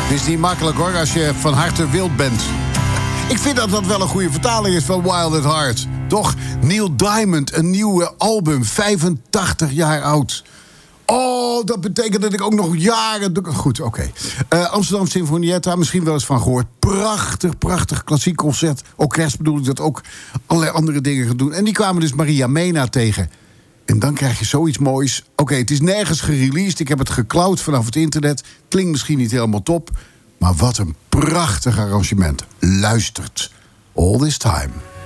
Het is niet makkelijk hoor, als je van harte wild bent. Ik vind dat dat wel een goede vertaling is van Wild at Heart. Toch? Neil Diamond, een nieuwe album, 85 jaar oud. Oh, dat betekent dat ik ook nog jaren... Goed, oké. Amsterdam Sinfonietta, misschien wel eens van gehoord. Prachtig klassiek concert. Orkest bedoel ik, dat ook allerlei andere dingen gaan doen. En die kwamen dus Maria Mena tegen. En dan krijg je zoiets moois. Oké, het is nergens gereleased. Ik heb het geklauwd vanaf het internet. Klinkt misschien niet helemaal top. Maar wat een prachtig arrangement. Luistert. All This Time.